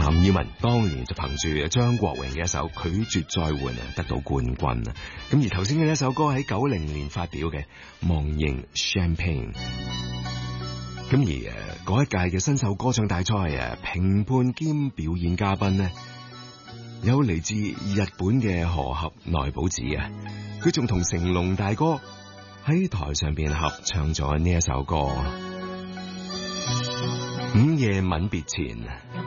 譚耀文當年就憑住張國榮嘅一首《拒絕再換》得到冠軍啊！咁而頭先嘅呢一首歌喺90年發表嘅《忘形 Champagne》。咁而嗰一屆嘅新秀歌唱大賽評判兼表演嘉賓呢，有嚟自日本嘅河合奈保子啊，佢仲同成龍大哥喺台上邊合唱咗呢一首歌《午夜吻別前》。